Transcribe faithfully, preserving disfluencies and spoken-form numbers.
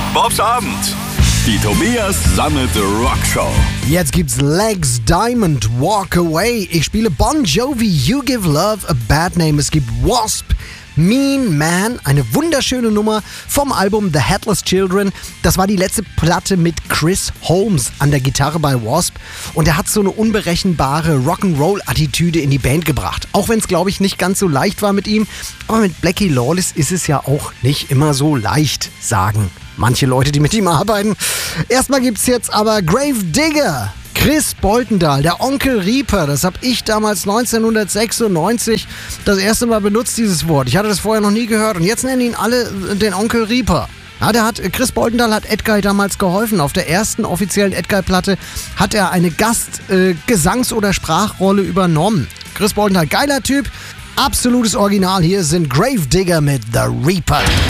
Bobs Abend. Die Tobias Sammelte Rockshow. Jetzt gibt's Legs Diamond, Walk Away. Ich spiele Bon Jovi, You Give Love a Bad Name. Es gibt Wasp, Mean Man, eine wunderschöne Nummer vom Album The Headless Children. Das war die letzte Platte mit Chris Holmes an der Gitarre bei Wasp. Und er hat so eine unberechenbare Rock'n'Roll-Attitüde in die Band gebracht. Auch wenn es, glaube ich, nicht ganz so leicht war mit ihm. Aber mit Blackie Lawless ist es ja auch nicht immer so leicht, sagen manche Leute, die mit ihm arbeiten. Erstmal gibt's jetzt aber Grave Digger. Chris Boltendahl, der Onkel Reaper, das habe ich damals neunzehnhundertsechsundneunzig das erste Mal benutzt, dieses Wort. Ich hatte das vorher noch nie gehört und jetzt nennen ihn alle den Onkel Reaper. Ja, der hat, Chris Boltendahl hat Ed Guy damals geholfen. Auf der ersten offiziellen Ed Guy-Platte hat er eine Gast-Gesangs- äh, oder Sprachrolle übernommen. Chris Boltendahl, geiler Typ, absolutes Original. Hier sind Grave Digger mit The Reaper.